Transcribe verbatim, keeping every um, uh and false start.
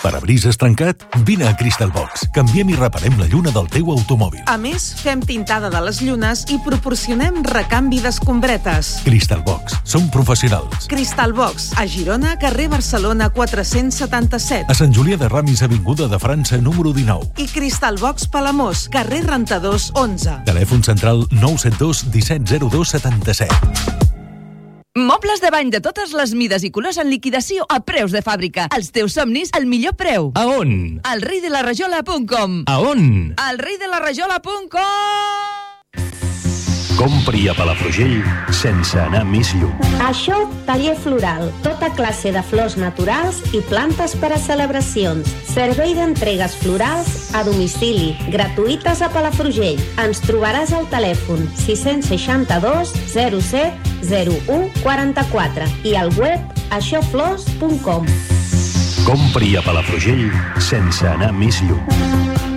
Parabrises trencat? Vine a Crystal Box. Canviem i reparem la lluna del teu automòbil. A més, fem tintada de les llunes i proporcionem recanvi d'escombretes. Crystal Box. Som professionals. Crystal Box, a Girona, carrer Barcelona quatre-cents setanta-set. A Sant Julià de Ramis, avinguda de França, número dinou. I Crystal Box Palamós, carrer Rentadors onze. Telèfon central nou set dos disset zero dos setanta-set. Mobles de bany de totes les mides i colors en liquidació a preus de fàbrica. Els teus somnis al millor preu. A on? Al rei de la rajola punt com. A on? Al rei de la rajola punt com. Compri a Palafrugell sense anar més lluny. Això, taller floral. Tota classe de flors naturals i plantes per a celebracions. Servei d'entregues florals a domicili, gratuïtes a Palafrugell. Ens trobaràs al telèfon sis sis dos zero set zero u quaranta-quatre i al web això flors punt com. Compri a Palafrugell sense anar més lluny.